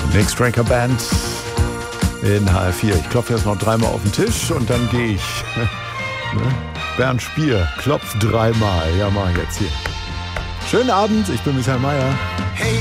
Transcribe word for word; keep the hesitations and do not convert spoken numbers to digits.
Nick Stranker Band in H R vier. Ich klopfe jetzt noch dreimal auf den Tisch und dann gehe ich. Bernd Spier, klopf dreimal. Ja, mach ich jetzt hier. Schönen Abend, ich bin Michael Mayer.